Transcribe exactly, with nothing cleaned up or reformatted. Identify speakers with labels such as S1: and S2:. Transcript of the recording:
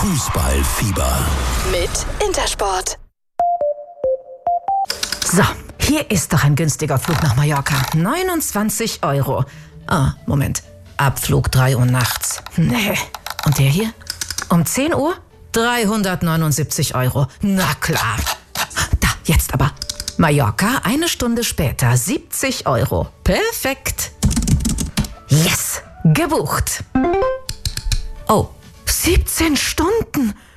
S1: Fußballfieber.
S2: Mit Intersport.
S3: So, hier ist doch ein günstiger Flug nach Mallorca. neunundzwanzig Euro. Ah, Moment. Abflug drei Uhr nachts. Nee. Und der hier? Um zehn Uhr? dreihundertneunundsiebzig Euro. Na klar. Da, jetzt aber. Mallorca, eine Stunde später, siebzig Euro. Perfekt. Yes, gebucht. Oh, siebzehn Stunden.